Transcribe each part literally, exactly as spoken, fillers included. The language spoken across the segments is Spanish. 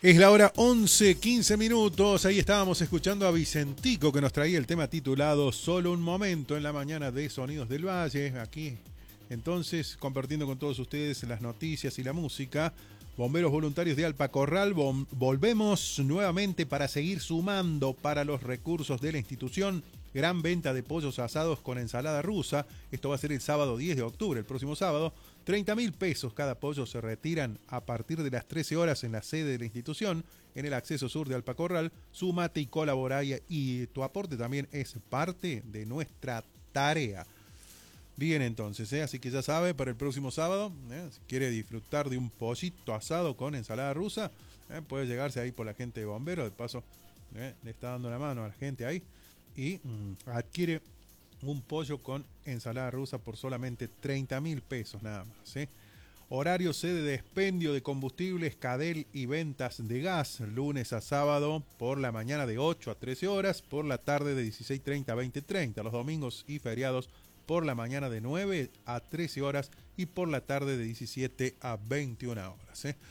Es la hora once, quince minutos. Ahí estábamos escuchando a Vicentico que nos traía el tema titulado Solo un momento en la mañana de Sonidos del Valle. Aquí, entonces, compartiendo con todos ustedes las noticias y la música. Bomberos voluntarios de Alpacorral, volvemos nuevamente para seguir sumando para los recursos de la institución. Gran venta de pollos asados con ensalada rusa. Esto va a ser el sábado diez de octubre, el próximo sábado. treinta mil pesos cada pollo se retiran a partir de las trece horas en la sede de la institución, en el acceso sur de Alpacorral. Súmate y colabora y, y tu aporte también es parte de nuestra tarea. Bien, entonces, ¿eh? Así que ya sabe, para el próximo sábado, ¿eh? Si quiere disfrutar de un pollito asado con ensalada rusa, ¿eh? Puede llegarse ahí por la gente de bomberos, de paso, ¿eh? Le está dando la mano a la gente ahí y mm, adquiere un pollo con ensalada rusa por solamente treinta mil pesos nada más, ¿eh? Horario sede de expendio de combustibles, Cadel y ventas de gas, lunes a sábado por la mañana de ocho a trece horas, por la tarde de dieciséis treinta a veinte treinta, los domingos y feriados por la mañana de nueve a trece horas y por la tarde de diecisiete a veintiuna horas. ¿eh?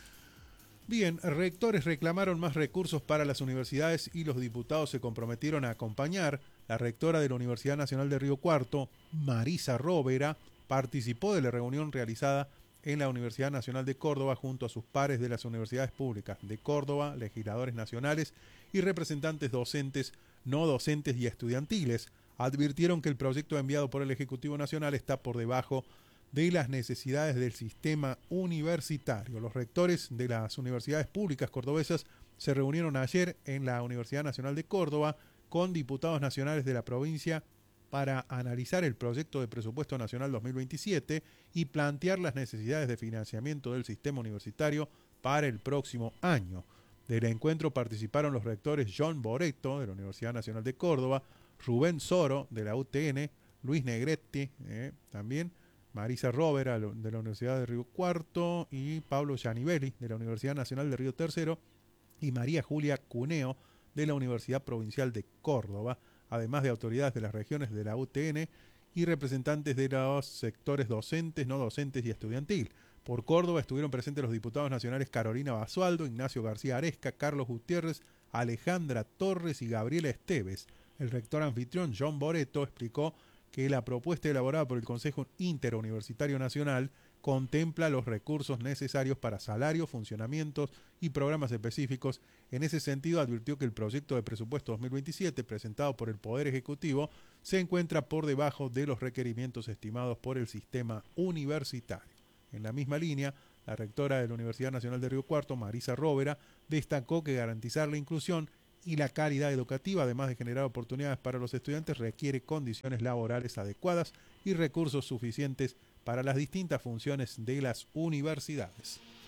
Bien, rectores reclamaron más recursos para las universidades y los diputados se comprometieron a acompañar. La rectora de la Universidad Nacional de Río Cuarto, Marisa Rovera, participó de la reunión realizada en la Universidad Nacional de Córdoba junto a sus pares de las universidades públicas de Córdoba, legisladores nacionales y representantes docentes, no docentes y estudiantiles. Advirtieron que el proyecto enviado por el Ejecutivo Nacional está por debajo de las necesidades del sistema universitario. Los rectores de las universidades públicas cordobesas se reunieron ayer en la Universidad Nacional de Córdoba con diputados nacionales de la provincia para analizar el proyecto de presupuesto nacional dos mil veintisiete y plantear las necesidades de financiamiento del sistema universitario para el próximo año. Del encuentro participaron los rectores John Boretto, de la Universidad Nacional de Córdoba, Rubén Soro, de la U T N, Luis Negretti, eh, también, Marisa Rovera, de la Universidad de Río Cuarto, y Pablo Giannivelli, de la Universidad Nacional de Río Tercero, y María Julia Cuneo, de la Universidad Provincial de Córdoba, además de autoridades de las regiones de la U T N y representantes de los sectores docentes, no docentes y estudiantil. Por Córdoba estuvieron presentes los diputados nacionales Carolina Basualdo, Ignacio García Aresca, Carlos Gutiérrez, Alejandra Torres y Gabriela Esteves. El rector anfitrión John Boretto explicó que la propuesta elaborada por el Consejo Interuniversitario Nacional contempla los recursos necesarios para salarios, funcionamientos y programas específicos. En ese sentido, advirtió que el proyecto de presupuesto dos mil veintisiete presentado por el Poder Ejecutivo se encuentra por debajo de los requerimientos estimados por el sistema universitario. En la misma línea, la rectora de la Universidad Nacional de Río Cuarto, Marisa Rovera, destacó que garantizar la inclusión y la calidad educativa, además de generar oportunidades para los estudiantes, requiere condiciones laborales adecuadas y recursos suficientes para las distintas funciones de las universidades.